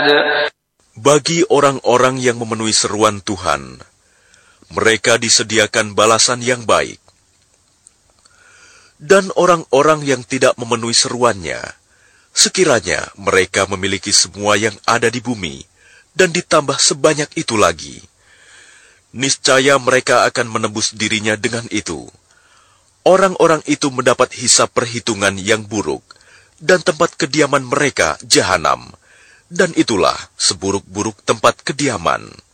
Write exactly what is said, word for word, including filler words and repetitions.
Bagi orang-orang yang memenuhi seruan Tuhan, mereka disediakan balasan yang baik. Dan orang-orang yang tidak memenuhi seruannya, sekiranya mereka memiliki semua yang ada di bumi, dan ditambah sebanyak itu lagi, niscaya mereka akan menebus dirinya dengan itu. Orang-orang itu mendapat hisab perhitungan yang buruk, dan tempat kediaman mereka jahanam, dan itulah seburuk-buruk tempat kediaman.